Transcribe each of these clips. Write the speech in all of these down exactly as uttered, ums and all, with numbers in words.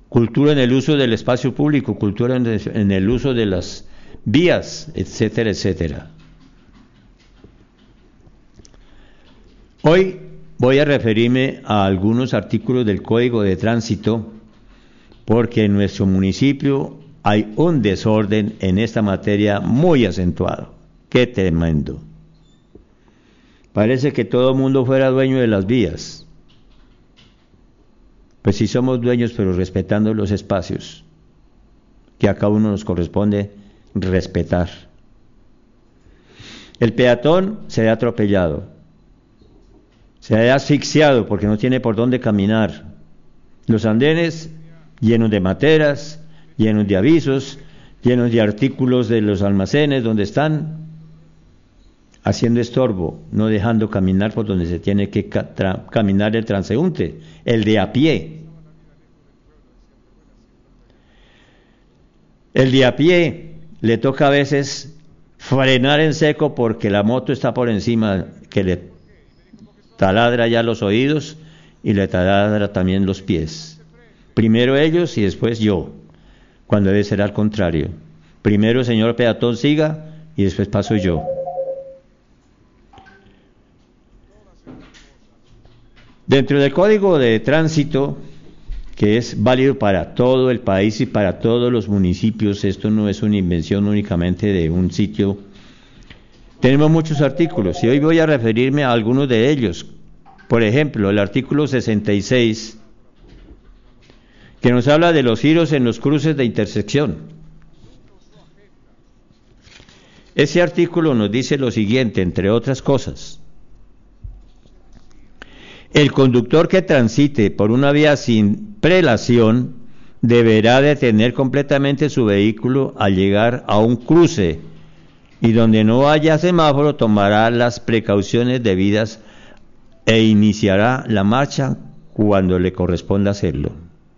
cultura en el uso del espacio público, cultura en el, en el uso de las vías, etcétera, etcétera. Hoy voy a referirme a algunos artículos del Código de Tránsito porque en nuestro municipio hay un desorden en esta materia muy acentuado. ¡Qué tremendo! Parece que todo el mundo fuera dueño de las vías. Pues sí somos dueños, pero respetando los espacios que a cada uno nos corresponde respetar. El peatón se ha atropellado, se ha asfixiado porque no tiene por dónde caminar. Los andenes llenos de materas, llenos de avisos, llenos de artículos de los almacenes donde están, haciendo estorbo, no dejando caminar por donde se tiene que ca- tra- caminar el transeúnte, el de a pie. El de a pie le toca a veces frenar en seco porque la moto está por encima, que le taladra ya los oídos y le taladra también los pies. Primero ellos y después yo, cuando debe ser al contrario. Primero el señor peatón siga y después paso yo. Dentro del Código de Tránsito, que es válido para todo el país y para todos los municipios, esto no es una invención únicamente de un sitio, tenemos muchos artículos y hoy voy a referirme a algunos de ellos. Por ejemplo, el artículo sesenta y seis, que nos habla de los giros en los cruces de intersección. Ese artículo nos dice lo siguiente, entre otras cosas: el conductor que transite por una vía sin prelación deberá detener completamente su vehículo al llegar a un cruce y donde no haya semáforo tomará las precauciones debidas e iniciará la marcha cuando le corresponda hacerlo.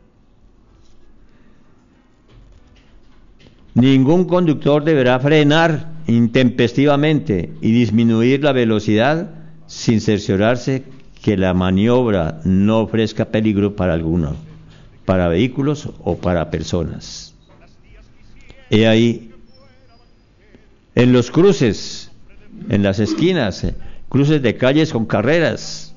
Ningún conductor deberá frenar intempestivamente y disminuir la velocidad sin cerciorarse que la maniobra no ofrezca peligro para alguno, para vehículos o para personas. He ahí, en los cruces, en las esquinas, cruces de calles con carreras,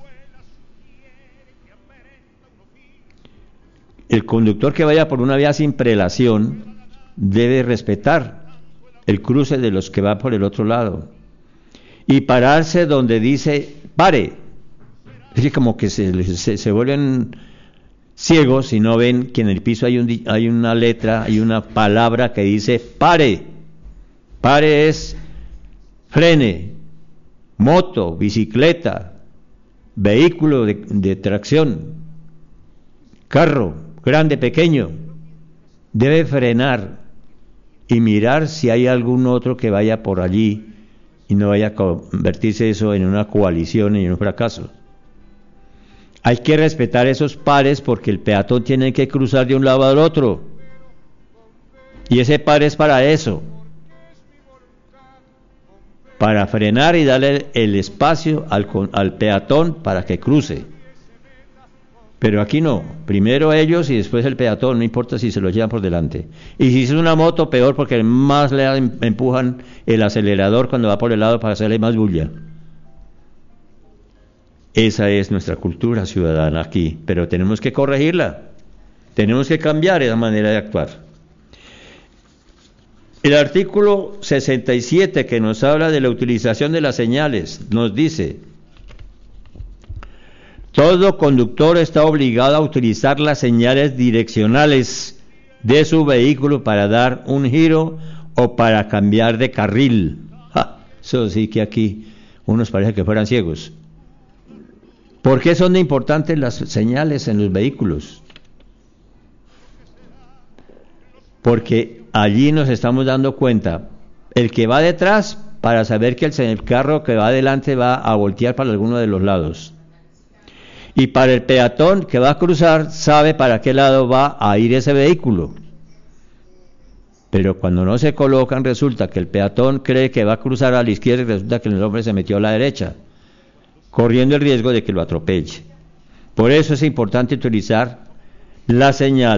el conductor que vaya por una vía sin prelación debe respetar el cruce de los que van por el otro lado y pararse donde dice pare. Es como que se, se, se vuelven ciegos y no ven que en el piso hay, un, hay una letra, hay una palabra que dice pare. Pare es frene, moto, bicicleta, vehículo de, de tracción, carro, grande, pequeño. Debe frenar y mirar si hay algún otro que vaya por allí y no vaya a convertirse eso en una coalición y en un fracaso. Hay que respetar esos pares porque el peatón tiene que cruzar de un lado al otro. Y ese par es para eso. Para frenar y darle el espacio al, al peatón para que cruce. Pero aquí no. Primero ellos y después el peatón, no importa si se lo llevan por delante. Y si es una moto, peor porque más le empujan el acelerador cuando va por el lado para hacerle más bulla. Esa es nuestra cultura ciudadana aquí, pero tenemos que corregirla, tenemos que cambiar esa manera de actuar. El artículo sesenta y siete, que nos habla de la utilización de las señales, nos dice: todo conductor está obligado a utilizar las señales direccionales de su vehículo para dar un giro o para cambiar de carril. ¡Ja! Eso sí que aquí unos parece que fueran ciegos. ¿Por qué son importantes las señales en los vehículos? Porque allí nos estamos dando cuenta, el que va detrás, para saber que el carro que va adelante va a voltear para alguno de los lados. Y para el peatón que va a cruzar, sabe para qué lado va a ir ese vehículo. Pero cuando no se colocan, resulta que el peatón cree que va a cruzar a la izquierda y resulta que el hombre se metió a la derecha, corriendo el riesgo de que lo atropelle. Por eso es importante utilizar la señal